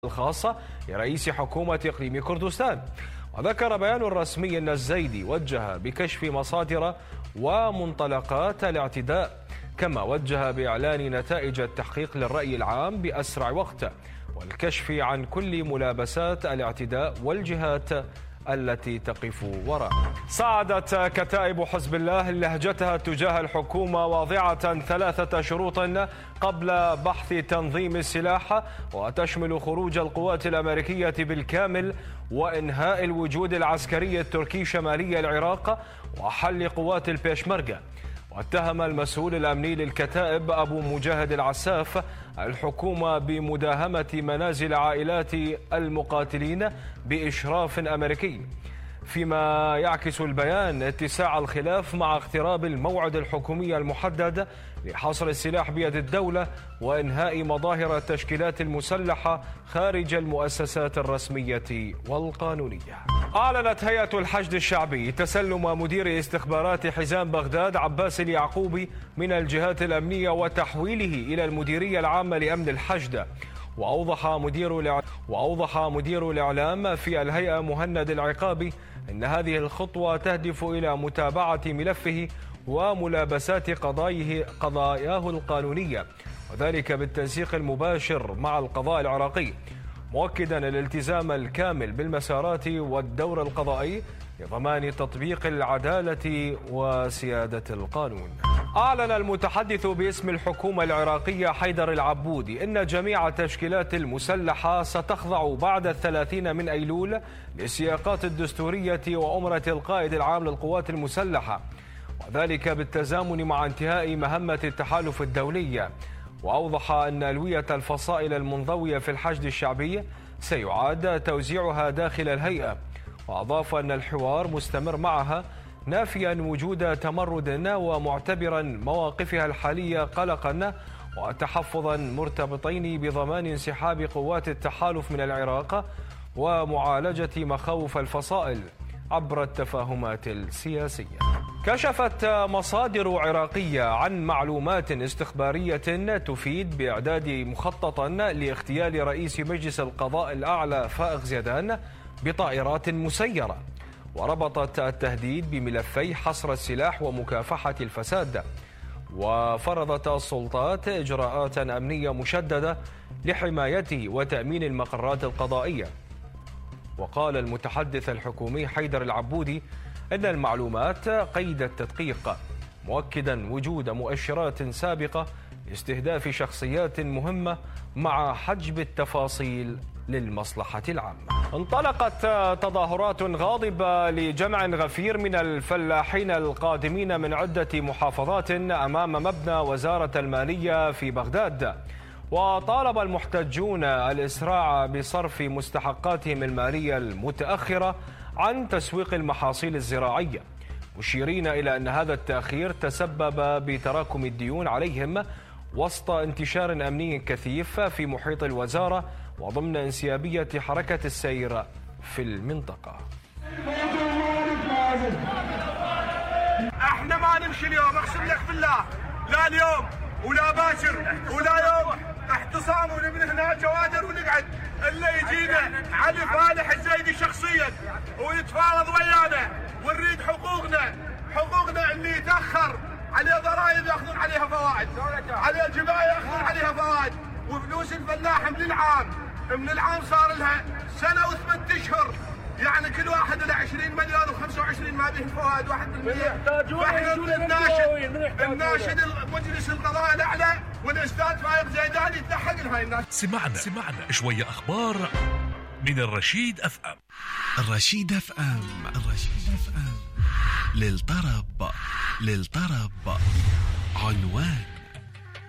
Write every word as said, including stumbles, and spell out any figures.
الخاصة لرئيس حكومة إقليم كردستان. وذكر بيان رسمي أن الزيدي وجه بكشف مصادر ومنطلقات الاعتداء، كما وجه بإعلان نتائج التحقيق للرأي العام بأسرع وقت والكشف عن كل ملابسات الاعتداء والجهات التي تقف وراءه. صعدت كتائب حزب الله لهجتها تجاه الحكومة واضعة ثلاثة شروط قبل بحث تنظيم السلاح، وتشمل خروج القوات الأمريكية بالكامل وإنهاء الوجود العسكري التركي شمالي العراق وحل قوات البيشمركة. واتهم المسؤول الأمني للكتائب أبو مجاهد العساف الحكومة بمداهمة منازل عائلات المقاتلين بإشراف أمريكي، فيما يعكس البيان اتساع الخلاف مع اقتراب الموعد الحكومي المحدد لحصر السلاح بيد الدولة وإنهاء مظاهر التشكيلات المسلحة خارج المؤسسات الرسمية والقانونية. أعلنت هيئة الحشد الشعبي تسلم مدير استخبارات حزام بغداد عباس اليعقوبي من الجهات الأمنية وتحويله إلى المديرية العامة لأمن الحشد. وأوضح مدير وأوضح مدير الإعلام في الهيئة مهند العقابي أن هذه الخطوة تهدف إلى متابعة ملفه وملابسات قضاياه قضاياه القانونية، وذلك بالتنسيق المباشر مع القضاء العراقي، مؤكدا الالتزام الكامل بالمسارات والدور القضائي لضمان تطبيق العدالة وسيادة القانون. أعلن المتحدث باسم الحكومة العراقية حيدر العبودي أن جميع التشكيلات المسلحة ستخضع بعد الثلاثين من أيلول للسياقات الدستورية وأمرة القائد العام للقوات المسلحة، وذلك بالتزامن مع انتهاء مهمة التحالف الدولي. وأوضح أن ألوية الفصائل المنضوية في الحشد الشعبي سيعاد توزيعها داخل الهيئة، وأضاف أن الحوار مستمر معها، نافيا وجود تمرد ومعتبرا مواقفها الحالية قلقا وتحفظا مرتبطين بضمان انسحاب قوات التحالف من العراق ومعالجة مخاوف الفصائل عبر التفاهمات السياسية. كشفت مصادر عراقية عن معلومات استخبارية تفيد بإعداد مخططا لاغتيال رئيس مجلس القضاء الأعلى فائق زيدان بطائرات مسيرة، وربطت التهديد بملفي حصر السلاح ومكافحة الفساد. وفرضت السلطات إجراءات أمنية مشددة لحمايته وتأمين المقرات القضائية. وقال المتحدث الحكومي حيدر العبودي أن المعلومات قيد التدقيق، مؤكدا وجود مؤشرات سابقة لاستهداف شخصيات مهمة مع حجب التفاصيل للمصلحة العامة. انطلقت تظاهرات غاضبة لجمع غفير من الفلاحين القادمين من عدة محافظات أمام مبنى وزارة المالية في بغداد، وطالب المحتجون الإسراع بصرف مستحقاتهم المالية المتأخرة عن تسويق المحاصيل الزراعية، مشيرين إلى أن هذا التأخير تسبب بتراكم الديون عليهم وسط انتشار أمني كثيف في محيط الوزارة وضمن انسيابية حركة السير في المنطقة. احنا ما نمشي اليوم، اقسم لك بالله، لا اليوم ولا باكر ولا يوم احتصام ونبني هنا جوادر ونقعد الا يجينا علي فالح الزيدي شخصيا ويتفاوض ويانا ونريد حقوقنا، حقوقنا اللي يتاخر عليه ضرائب ياخذون عليها فوائد، عليه الجبايه ياخذون عليها فوائد، وفلوس الفلاح من العام من العام صار لها سنه وثمان اشهر، يعني كل واحد له عشرين مليون وخمسة وعشرين ما به فوائد واحد بالمية. فاحنا الناشد الناشد مجلس القضاء الاعلى والاستاذ فايق زيدان يتلحق لهاي الناس. سمعنا سمعنا شويه اخبار من الرشيد اف ام. الرشيد اف ام الرشيد اف ام للطرب للطرب عنوان